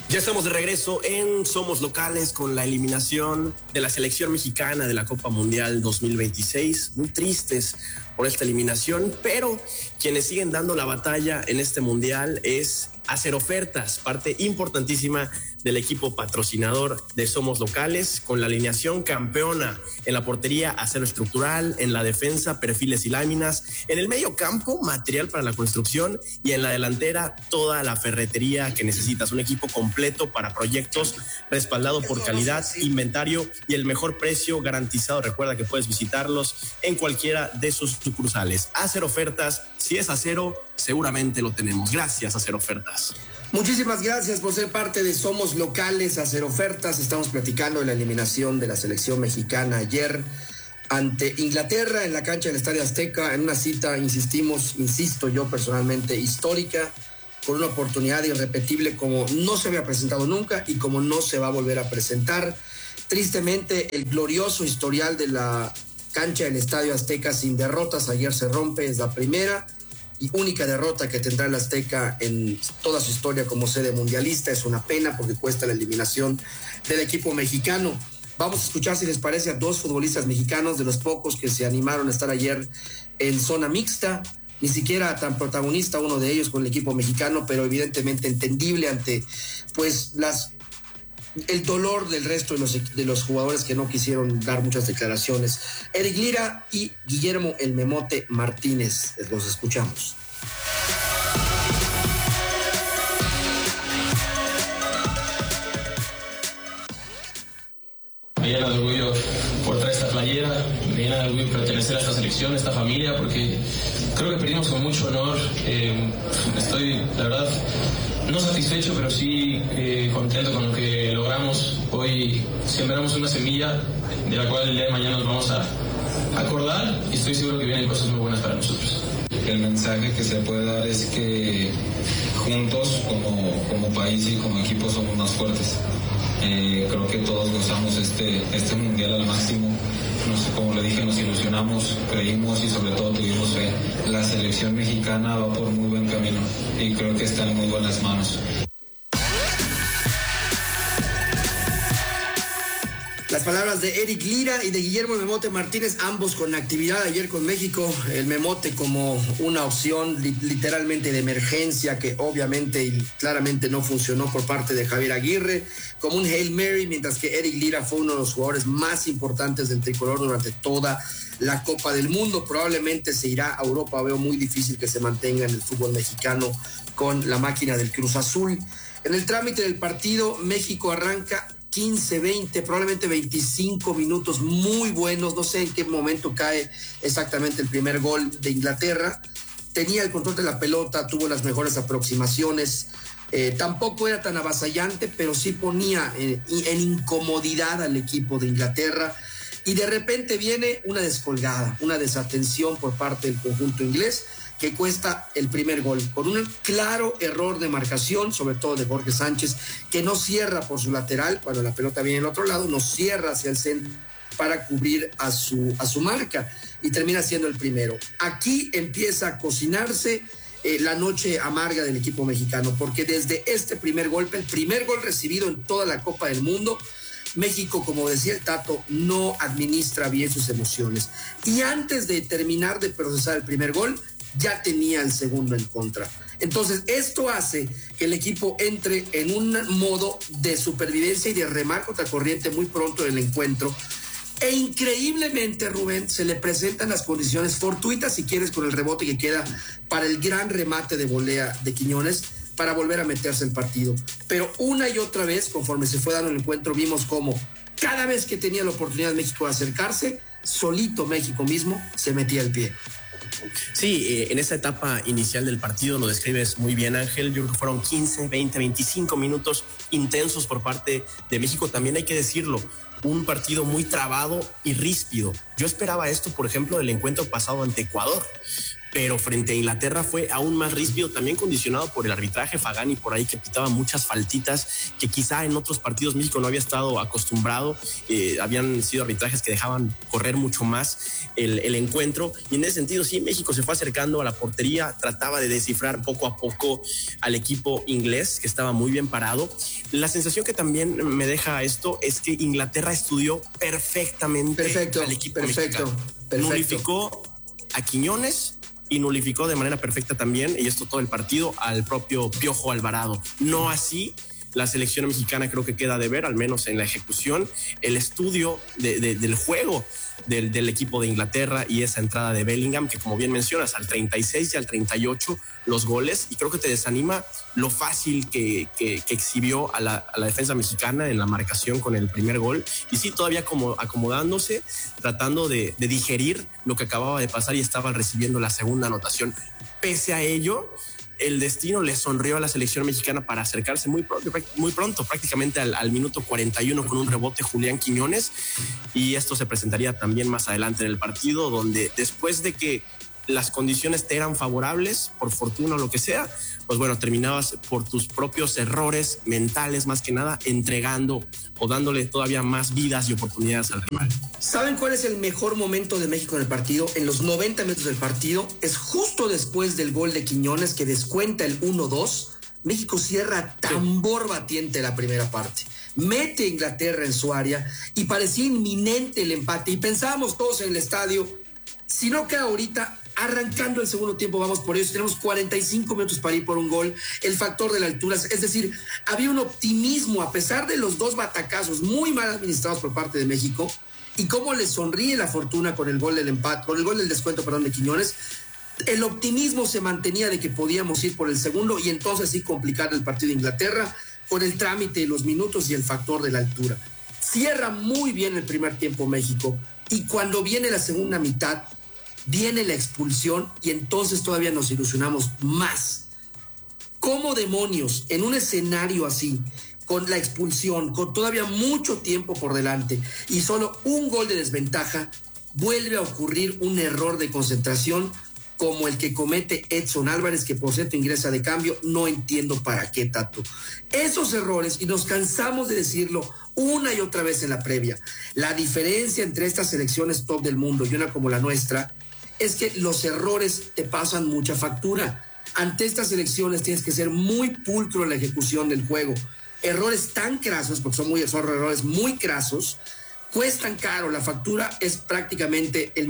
Ya estamos de regreso en Somos Locales con la eliminación de la selección mexicana de la Copa Mundial 2026. Muy tristes por esta eliminación, pero quienes siguen dando la batalla en este mundial es Acerofertas, parte importantísima del equipo patrocinador de Somos Locales, con la alineación campeona en la portería, acero estructural, en la defensa, perfiles y láminas, en el medio campo, material para la construcción, y en la delantera, toda la ferretería que necesitas. Un equipo completo para proyectos, respaldado por calidad, inventario y el mejor precio garantizado. Recuerda que puedes visitarlos en cualquiera de sus sucursales. Acerofertas, si es acero, seguramente lo tenemos. Gracias, Acerofertas. Muchísimas gracias por ser parte de Somos Locales, Acerofertas. Estamos platicando de la eliminación de la selección mexicana ayer ante Inglaterra en la cancha del Estadio Azteca, en una cita, insisto yo personalmente, histórica, con una oportunidad irrepetible como no se había presentado nunca y como no se va a volver a presentar. Tristemente, el glorioso historial de la cancha del Estadio Azteca sin derrotas ayer se rompe, es la primera y única derrota que tendrá el Azteca en toda su historia como sede mundialista. Es una pena porque cuesta la eliminación del equipo mexicano. Vamos a escuchar, si les parece, a dos futbolistas mexicanos, de los pocos que se animaron a estar ayer en zona mixta. Ni siquiera tan protagonista uno de ellos con el equipo mexicano, pero evidentemente entendible ante pues el dolor del resto de los jugadores que no quisieron dar muchas declaraciones. Eric Lira y Guillermo El Memote Martínez. Los escuchamos. Me llena de orgullo por traer esta playera, me llena de orgullo pertenecer a esta selección, a esta familia, porque creo que perdimos con mucho honor. Estoy, la verdad, no satisfecho, pero sí contento con lo que logramos. Hoy sembramos una semilla de la cual el día de mañana nos vamos a acordar, y estoy seguro que vienen cosas muy buenas para nosotros. El mensaje que se puede dar es que juntos, como país y como equipo, somos más fuertes. Creo que todos gozamos este mundial al máximo. Como le dije, nos ilusionamos, creímos y sobre todo tuvimos fe. La selección mexicana va por muy buen camino y creo que está en muy buenas manos. Las palabras de Eric Lira y de Guillermo El Memote Martínez, ambos con actividad ayer con México. El Memote como una opción literalmente de emergencia, que obviamente y claramente no funcionó por parte de Javier Aguirre, como un Hail Mary, mientras que Eric Lira fue uno de los jugadores más importantes del tricolor durante toda la Copa del Mundo. Probablemente se irá a Europa. Veo muy difícil que se mantenga en el fútbol mexicano con la máquina del Cruz Azul. En el trámite del partido, México arranca 15, 20, probablemente 25 minutos muy buenos. No sé en qué momento cae exactamente el primer gol de Inglaterra. Tenía el control de la pelota, tuvo las mejores aproximaciones. Tampoco era tan avasallante, pero sí ponía en incomodidad al equipo de Inglaterra. Y de repente viene una descolgada, una desatención por parte del conjunto inglés, que cuesta el primer gol, con un claro error de marcación, sobre todo de Jorge Sánchez, que no cierra por su lateral, cuando la pelota viene del otro lado, no cierra hacia el centro para cubrir a su marca, y termina siendo el primero. Aquí empieza a cocinarse la noche amarga del equipo mexicano, porque desde este primer golpe, el primer gol recibido en toda la Copa del Mundo, México, como decía el Tato, no administra bien sus emociones. Y antes de terminar de procesar el primer gol, ya tenía el segundo en contra. Entonces, esto hace que el equipo entre en un modo de supervivencia y de remar contra corriente muy pronto en el encuentro. E increíblemente, Rubén, se le presentan las condiciones fortuitas, si quieres, con el rebote que queda para el gran remate de volea de Quiñones, para volver a meterse el partido. Pero una y otra vez, conforme se fue dando el encuentro, vimos cómo cada vez que tenía la oportunidad México de acercarse, solito México mismo se metía el pie. Sí, en esa etapa inicial del partido lo describes muy bien, Ángel. Yo creo que fueron 15, 20, 25 minutos intensos por parte de México. También hay que decirlo, un partido muy trabado y ríspido. Yo esperaba esto, por ejemplo, del encuentro pasado ante Ecuador, pero frente a Inglaterra fue aún más ríspido, también condicionado por el arbitraje. Fagani por ahí que pitaba muchas faltitas que quizá en otros partidos México no había estado acostumbrado. Habían sido arbitrajes que dejaban correr mucho más el encuentro, y en ese sentido sí, México se fue acercando a la portería, trataba de descifrar poco a poco al equipo inglés, que estaba muy bien parado. La sensación que también me deja esto es que Inglaterra estudió perfectamente al equipo mexicano. Nulificó a Quiñones y nulificó de manera perfecta también, y esto todo el partido, al propio Piojo Alvarado. No así la selección mexicana, creo que queda de ver, al menos en la ejecución, el estudio del juego del equipo de Inglaterra y esa entrada de Bellingham, que como bien mencionas, al 36 y al 38 los goles, y creo que te desanima lo fácil que exhibió a la defensa mexicana en la marcación con el primer gol, y sí, todavía como acomodándose, tratando de digerir lo que acababa de pasar, y estaban recibiendo la segunda anotación. Pese a ello, el destino le sonrió a la selección mexicana para acercarse muy pronto, prácticamente al minuto 41, con un rebote Julián Quiñones, y esto se presentaría también más adelante en el partido, donde después de que las condiciones te eran favorables, por fortuna o lo que sea, pues bueno, terminabas por tus propios errores mentales, más que nada, entregando o dándole todavía más vidas y oportunidades al rival. ¿Saben cuál es el mejor momento de México en el partido? En los 90 minutos del partido, es justo después del gol de Quiñones, que descuenta el 1-2. México cierra tambor batiente la primera parte, mete a Inglaterra en su área y parecía inminente el empate, y pensábamos todos en el estadio, si no queda ahorita, arrancando el segundo tiempo, vamos por ellos. Tenemos 45 minutos para ir por un gol. El factor de la altura, es decir, había un optimismo a pesar de los dos batacazos muy mal administrados por parte de México, y cómo le sonríe la fortuna con el gol del empate, con el gol del descuento, de Quiñones. El optimismo se mantenía de que podíamos ir por el segundo y entonces sí complicar el partido de Inglaterra con el trámite de los minutos y el factor de la altura. Cierra muy bien el primer tiempo México, y cuando viene la segunda mitad, viene la expulsión, y entonces todavía nos ilusionamos más. ¿Cómo demonios, en un escenario así, con la expulsión, con todavía mucho tiempo por delante y solo un gol de desventaja, vuelve a ocurrir un error de concentración como el que comete Edson Álvarez, que por cierto ingresa de cambio? No entiendo para qué, Tato. Esos errores, y nos cansamos de decirlo una y otra vez en la previa, la diferencia entre estas selecciones top del mundo y una como la nuestra es que los errores te pasan mucha factura. Ante estas elecciones tienes que ser muy pulcro en la ejecución del juego. Errores tan crasos, porque son errores muy crasos, cuestan caro. La factura es prácticamente el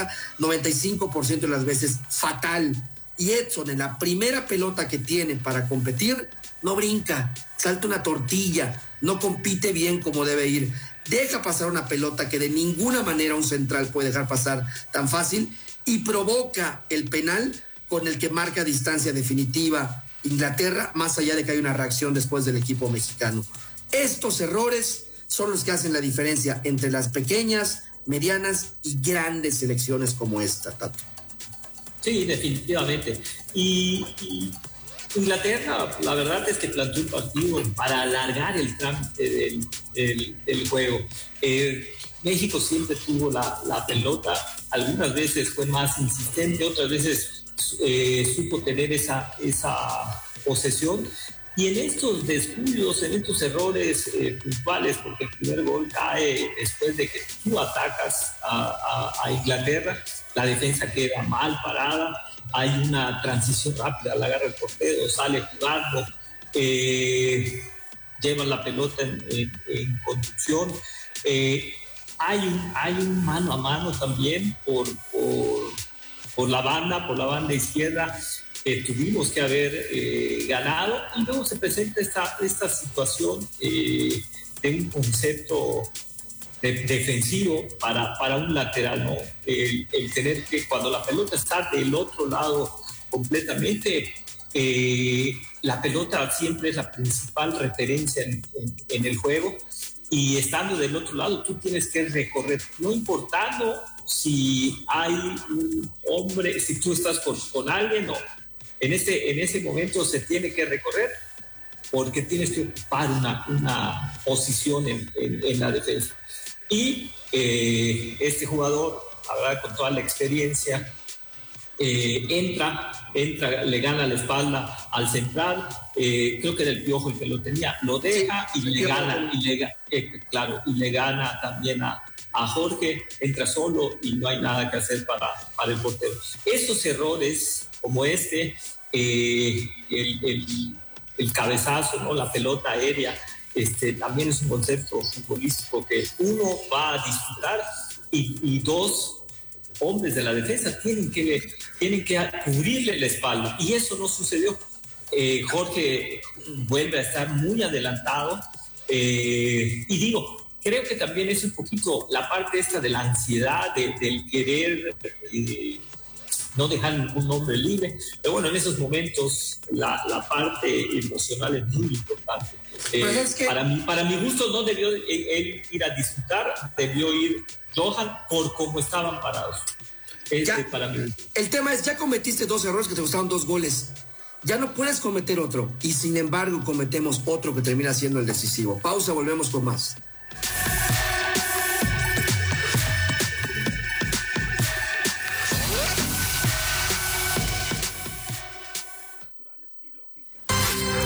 90-95% de las veces fatal. Y Edson, en la primera pelota que tiene para competir, no brinca, salta una tortilla, no compite bien como debe ir. Deja pasar una pelota que de ninguna manera un central puede dejar pasar tan fácil, y provoca el penal con el que marca distancia definitiva Inglaterra, más allá de que hay una reacción después del equipo mexicano. Estos errores son los que hacen la diferencia entre las pequeñas, medianas y grandes selecciones como esta, Tato. Sí, definitivamente. Y Inglaterra, la verdad es que planteó un partido para alargar el trámite del juego. México siempre tuvo la pelota, algunas veces fue más insistente, otras veces supo tener esa posesión, y en estos descuidos, en estos errores puntuales, porque el primer gol cae después de que tú atacas a Inglaterra, la defensa queda mal parada, hay una transición rápida, la agarra el portero, sale jugando, llevan la pelota en conducción, hay un mano a mano también por la banda izquierda, tuvimos que haber ganado, y luego se presenta esta situación de un concepto defensivo para un lateral, ¿no? El tener que, cuando la pelota está del otro lado completamente, la pelota siempre es la principal referencia en el juego, y estando del otro lado tú tienes que recorrer, no importando si hay un hombre, si tú estás con alguien, no. En ese momento se tiene que recorrer porque tienes que ocupar una posición en la defensa. Y este jugador, la verdad, con toda la experiencia, entra, le gana la espalda al central, creo que era el Piojo el que lo tenía, lo deja y le gana, y le gana también a Jorge, entra solo y no hay nada que hacer para el portero. Estos errores como el cabezazo, ¿no? La pelota aérea, también es un concepto futbolístico que uno va a disfrutar y dos hombres de la defensa tienen que cubrirle la espalda, y eso no sucedió. Jorge vuelve a estar muy adelantado, y digo, creo que también es un poquito la parte esta de la ansiedad, del querer no dejar ningún hombre libre, pero bueno, en esos momentos la parte emocional es muy importante. Es que... para mi gusto no debió él ir a disfrutar, debió ir Johan por cómo estaban parados. Para mí. El tema es, ya cometiste 2 errores que te costaron 2 goles. Ya no puedes cometer otro. Y sin embargo cometemos otro que termina siendo el decisivo. Pausa, volvemos con más.